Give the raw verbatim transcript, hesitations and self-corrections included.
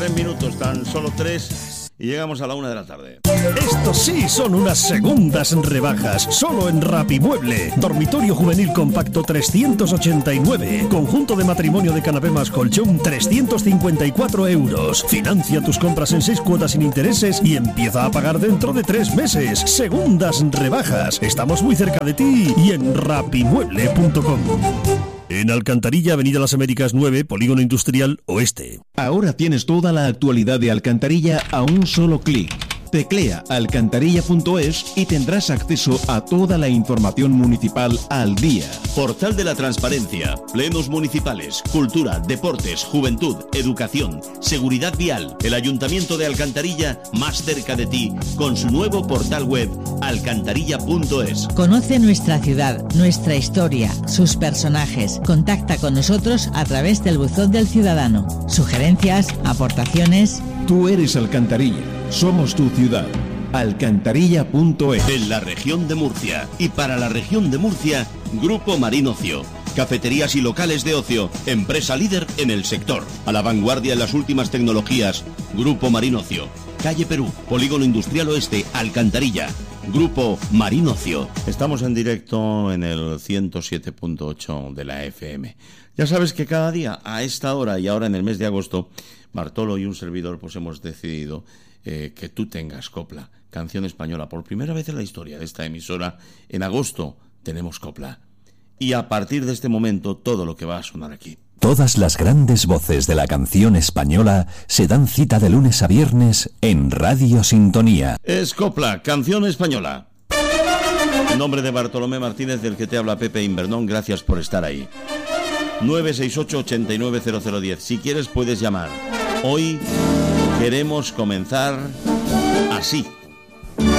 Tres minutos, tan solo tres, y llegamos a la una de la tarde. Estos sí son unas segundas rebajas, solo en Rapimueble. Dormitorio juvenil compacto trescientos ochenta y nueve. Conjunto de matrimonio de canapé más colchón trescientos cincuenta y cuatro euros. Financia tus compras en seis cuotas sin intereses y empieza a pagar dentro de tres meses. Segundas rebajas. Estamos muy cerca de ti y en rapimueble punto com. En Alcantarilla, Avenida Las Américas nueve, Polígono Industrial Oeste. Ahora tienes toda la actualidad de Alcantarilla a un solo clic. Teclea alcantarilla punto es y tendrás acceso a toda la información municipal al día. Portal de la Transparencia, plenos municipales, cultura, deportes, juventud, educación, seguridad vial. El Ayuntamiento de Alcantarilla más cerca de ti con su nuevo portal web alcantarilla punto es. Conoce nuestra ciudad, nuestra historia, sus personajes. Contacta con nosotros a través del buzón del ciudadano. Sugerencias, aportaciones. Tú eres Alcantarilla. Somos tu ciudad. alcantarilla punto es. En la región de Murcia y para la región de Murcia, Grupo Marín Ocio. Cafeterías y locales de ocio, empresa líder en el sector. A la vanguardia en las últimas tecnologías, Grupo Marín Ocio. Calle Perú, Polígono Industrial Oeste, Alcantarilla. Grupo Marín Ocio. Estamos en directo en el ciento siete punto ocho de la F M. Ya sabes que cada día, a esta hora y ahora en el mes de agosto, Bartolo y un servidor pues hemos decidido eh, que tú tengas copla, canción española. Por primera vez en la historia de esta emisora, en agosto tenemos copla. Y a partir de este momento, todo lo que va a sonar aquí. Todas las grandes voces de la canción española se dan cita de lunes a viernes en Radio Sintonía. Es copla, canción española. En nombre de Bartolomé Martínez, del que te habla Pepe Invernón, gracias por estar ahí. nueve seis ocho, ocho nueve cero cero uno cero. Si quieres puedes llamar. Hoy queremos comenzar así.